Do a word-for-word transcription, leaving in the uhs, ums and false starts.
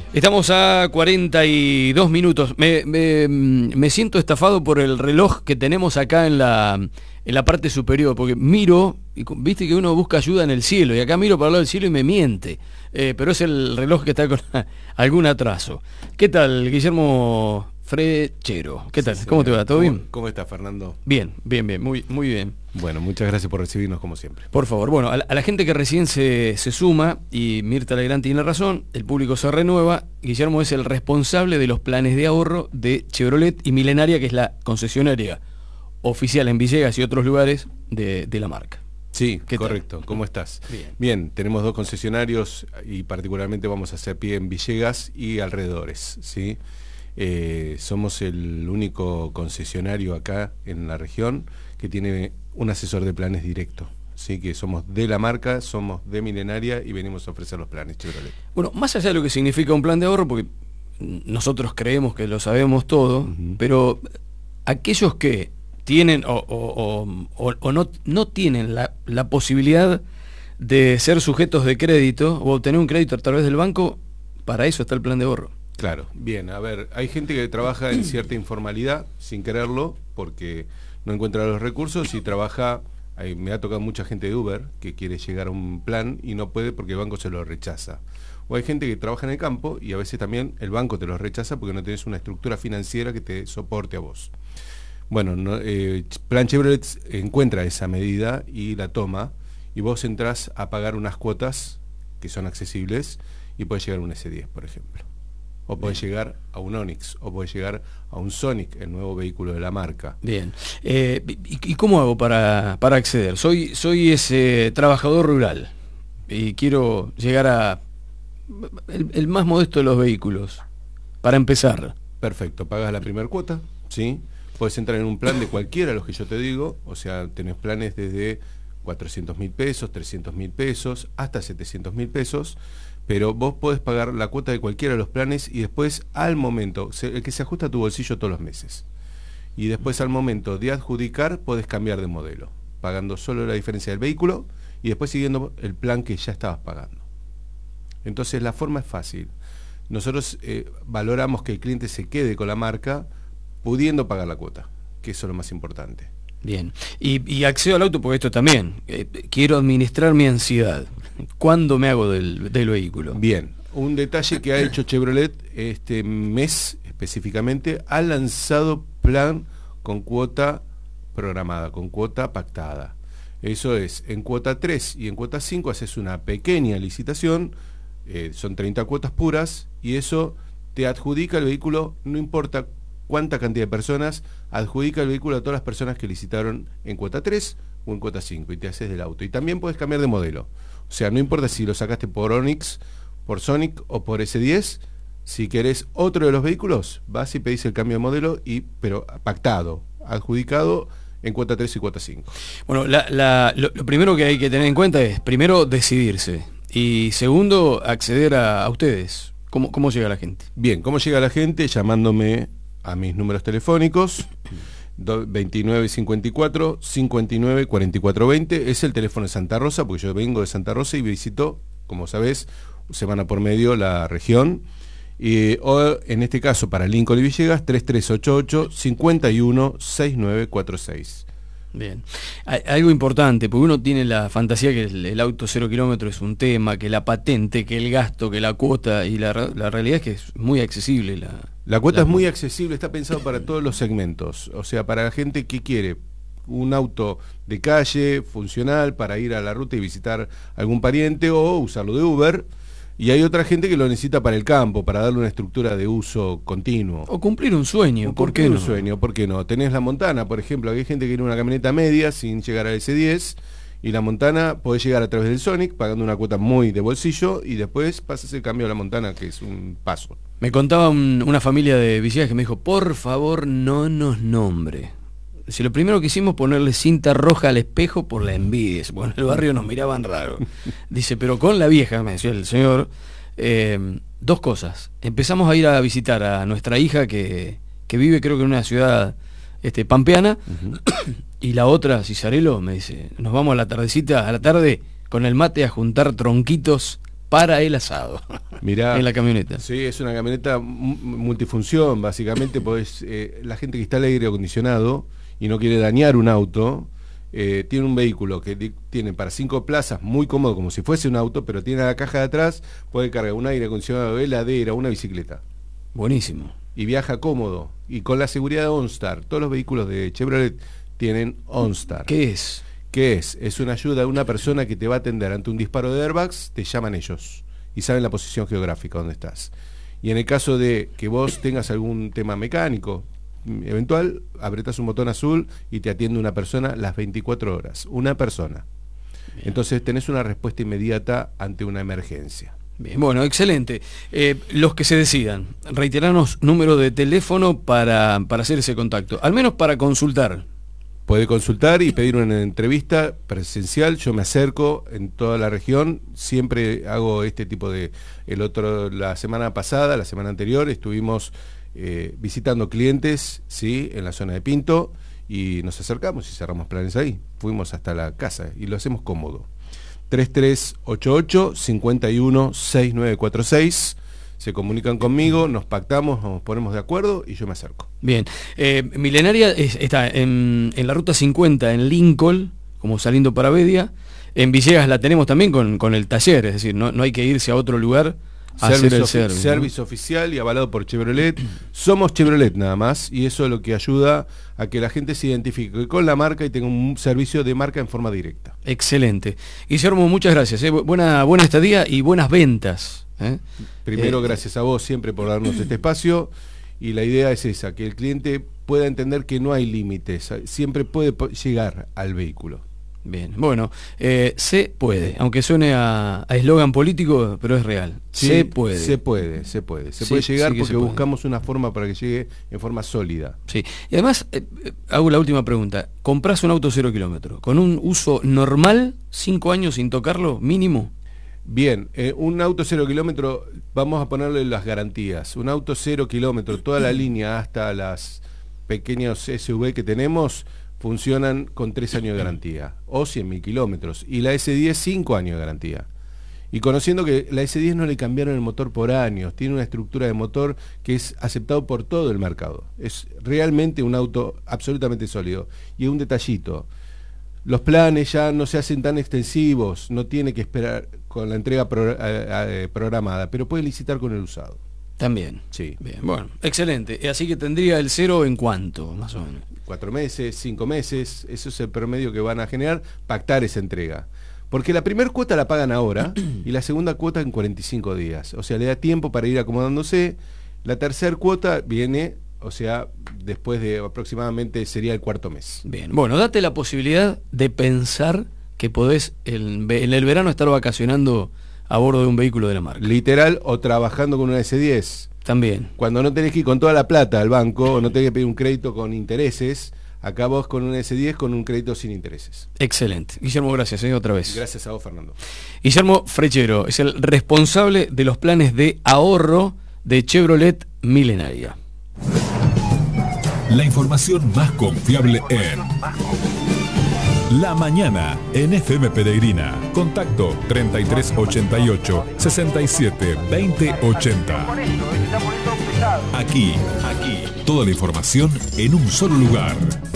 Estamos a cuarenta y dos minutos. Me, me, me siento estafado por el reloj que tenemos acá en la, en la parte superior, porque miro, y viste que uno busca ayuda en el cielo, y acá miro para el lado del cielo y me miente. Eh, pero es el reloj que está con algún atraso. ¿Qué tal, Guillermo Frechero? ¿Qué tal? Sí, ¿Cómo te va? ¿Todo ¿Cómo, bien? ¿Cómo estás, Fernando? Bien, bien, bien, muy, muy bien. Bueno, muchas gracias por recibirnos como siempre. Por favor, bueno, a la, a la gente que recién se, se suma, y Mirta Legrand tiene razón, el público se renueva. Guillermo es el responsable de los planes de ahorro de Chevrolet y Milenaria, que es la concesionaria oficial en Villegas y otros lugares de, de la marca. Sí, ¿Qué correcto. tal? ¿Cómo estás? Bien. Bien, tenemos dos concesionarios y particularmente vamos a hacer pie en Villegas y alrededores, ¿sí? Eh, somos el único concesionario acá en la región que tiene un asesor de planes directo. Sí, que somos de la marca, somos de Milenaria y venimos a ofrecer los planes Chevrolet. Bueno, más allá de lo que significa un plan de ahorro, porque nosotros creemos que lo sabemos todo, uh-huh. pero aquellos que tienen o, o, o, o no, no tienen la, la posibilidad de ser sujetos de crédito o obtener un crédito a través del banco, para eso está el plan de ahorro. Claro, bien, a ver, hay gente que trabaja en cierta informalidad sin quererlo porque no encuentra los recursos y trabaja, ahí me ha tocado mucha gente de Uber que quiere llegar a un plan y no puede porque el banco se lo rechaza. O hay gente que trabaja en el campo y a veces también el banco te lo rechaza porque no tenés una estructura financiera que te soporte a vos. Bueno, no, eh, Plan Chevrolet encuentra esa medida y la toma y vos entrás a pagar unas cuotas que son accesibles y podés llegar a un ese diez, por ejemplo. O podés Bien. llegar a un Onix, o podés llegar a un Sonic, el nuevo vehículo de la marca. Bien. Eh, ¿y, ¿Y cómo hago para, para acceder? Soy, soy ese trabajador rural y quiero llegar a el, el más modesto de los vehículos, para empezar. Perfecto, pagas la primera cuota, ¿sí? Podés entrar en un plan de cualquiera de los que yo te digo, o sea, tenés planes desde cuatrocientos mil pesos, trescientos mil pesos, hasta setecientos mil pesos, pero vos podés pagar la cuota de cualquiera de los planes y después al momento, el que se ajusta a tu bolsillo todos los meses, y después al momento de adjudicar podés cambiar de modelo, pagando solo la diferencia del vehículo y después siguiendo el plan que ya estabas pagando. Entonces la forma es fácil. Nosotros eh, valoramos que el cliente se quede con la marca pudiendo pagar la cuota, que eso es lo más importante. Bien, y, y accedo al auto porque esto también, eh, quiero administrar mi ansiedad. ¿Cuándo me hago del, del vehículo? Bien, un detalle que ha hecho Chevrolet este mes específicamente, ha lanzado plan con cuota programada, con cuota pactada. Eso es, en cuota tres y en cuota cinco haces una pequeña licitación, eh, son treinta cuotas puras, y eso te adjudica el vehículo, no importa cuánta cantidad de personas, adjudica el vehículo a todas las personas que licitaron en cuota tres o en cuota cinco y te haces del auto. Y también puedes cambiar de modelo. O sea, no importa si lo sacaste por Onix, por Sonic o por ese diez, si querés otro de los vehículos, vas y pedís el cambio de modelo, y pero pactado, adjudicado en cuota tres y cuota cinco. Bueno, la, la, lo, lo primero que hay que tener en cuenta es, primero, decidirse. Y segundo, acceder a, a ustedes. ¿Cómo, ¿Cómo llega la gente? Bien, ¿cómo llega la gente? Llamándome a mis números telefónicos, veintinueve cincuenta y cuatro, cincuenta y nueve cuarenta y cuatro veinte, es el teléfono de Santa Rosa, porque yo vengo de Santa Rosa y visito, como sabés, semana por medio la región, y, o en este caso para Lincoln y Villegas, tres tres ocho ocho, cinco uno, seis nueve cuatro seis. Bien, hay algo importante, porque uno tiene la fantasía que el, el auto cero kilómetro es un tema, que la patente, que el gasto, que la cuota, y la, la realidad es que es muy accesible. La, la cuota la es muy accesible, está pensado para todos los segmentos, o sea, para la gente que quiere un auto de calle, funcional, para ir a la ruta y visitar algún pariente o usarlo de Uber. Y hay otra gente que lo necesita para el campo, para darle una estructura de uso continuo. O cumplir un sueño, o ¿por qué no? un sueño, ¿por qué no? Tenés la Montana, por ejemplo, hay gente que tiene una camioneta media sin llegar al ese diez, y la Montana podés llegar a través del Sonic, pagando una cuota muy de bolsillo, y después pasas el cambio a la Montana, que es un paso. Me contaba un, una familia de Villegas que me dijo, por favor, no nos nombre. Si lo primero que hicimos ponerle cinta roja al espejo por la envidia, porque en el barrio nos miraban raro. Dice, pero con la vieja, me decía el señor, eh, dos cosas. Empezamos a ir a visitar a nuestra hija que, que vive creo que en una ciudad este, pampeana, uh-huh. Y la otra, Cisarelo, me dice, nos vamos a la tardecita, a la tarde, con el mate a juntar tronquitos para el asado. Mirá, en la camioneta. Sí, es una camioneta multifunción, básicamente, pues eh, la gente que está al aire acondicionado y no quiere dañar un auto, eh, tiene un vehículo que tiene para cinco plazas, muy cómodo, como si fuese un auto, pero tiene la caja de atrás, puede cargar un aire acondicionado, heladera, una bicicleta. Buenísimo. Y viaja cómodo, y con la seguridad de OnStar. Todos los vehículos de Chevrolet tienen OnStar. ¿Qué es? ¿Qué es? Es una ayuda de una persona que te va a atender ante un disparo de airbags, te llaman ellos y saben la posición geográfica donde estás. Y en el caso de que vos tengas algún tema mecánico eventual, apretas un botón azul y te atiende una persona las veinticuatro horas. Una persona. Bien. Entonces tenés una respuesta inmediata ante una emergencia. Bien, bueno, excelente. Eh, los que se decidan, reiteranos número de teléfono para, para hacer ese contacto, al menos para consultar. Puede consultar y pedir una entrevista presencial. Yo me acerco en toda la región, siempre hago este tipo de... El otro, la semana pasada, la semana anterior, estuvimos eh, visitando clientes, ¿sí?, en la zona de Pinto, y nos acercamos y cerramos planes ahí. Fuimos hasta la casa y lo hacemos cómodo. tres tres ocho ocho, cinco uno, seis nueve cuatro seis. Se comunican conmigo, nos pactamos, nos ponemos de acuerdo y yo me acerco. Bien. Eh, Milenaria es, está en, en la ruta cincuenta en Lincoln, como saliendo para Bedia. En Villegas la tenemos también con, con el taller, es decir, no, no hay que irse a otro lugar a service hacer el ofi service. Service ¿no? oficial y avalado por Chevrolet. Somos Chevrolet nada más, y eso es lo que ayuda a que la gente se identifique con la marca y tenga un servicio de marca en forma directa. Excelente. Guillermo, muchas gracias. ¿eh? Buena, buena estadía y buenas ventas. ¿eh? Primero, eh, gracias a vos siempre por darnos este espacio, y la idea es esa, que el cliente pueda entender que no hay límites, siempre puede llegar al vehículo. Bien, bueno, eh, se puede, aunque suene a eslogan político, pero es real. Sí, se puede. Se puede, se puede. Se sí, puede llegar sí porque puede. buscamos una forma para que llegue en forma sólida. Sí, y además, eh, hago la última pregunta. ¿Comprás un auto cero kilómetros con un uso normal, cinco años sin tocarlo, mínimo? Bien, eh, un auto cero kilómetro, vamos a ponerle las garantías. Un auto cero kilómetro, toda la línea hasta las pequeños S U V que tenemos, funcionan con tres años de garantía, o cien mil kilómetros, y la S diez, cinco años de garantía. Y conociendo que la S diez no le cambiaron el motor por años, tiene una estructura de motor que es aceptado por todo el mercado. Es realmente un auto absolutamente sólido. Y un detallito, los planes ya no se hacen tan extensivos, no tiene que esperar con la entrega pro, eh, eh, programada, pero puede licitar con el usado. También. Sí. Bien, bueno, excelente. Así que tendría el cero en cuánto, más o menos. Cuatro meses, cinco meses, eso es el promedio que van a generar, pactar esa entrega. Porque la primera cuota la pagan ahora y la segunda cuota en cuarenta y cinco días. O sea, le da tiempo para ir acomodándose. La tercera cuota viene, o sea, después de aproximadamente sería el cuarto mes. Bien, bueno, date la posibilidad de pensar que podés en, en el verano estar vacacionando a bordo de un vehículo de la marca. Literal, o trabajando con una S diez. También. Cuando no tenés que ir con toda la plata al banco, o no tenés que pedir un crédito con intereses, acá vos con una S diez con un crédito sin intereses. Excelente. Guillermo, gracias, ¿eh? Otra vez. Gracias a vos, Fernando. Guillermo Frechero es el responsable de los planes de ahorro de Chevrolet Milenaria. La información más confiable en La Mañana en F M Peregrina. Contacto treinta y tres ochenta y ocho, sesenta y siete, veinte ochenta. Aquí, aquí, toda la información en un solo lugar.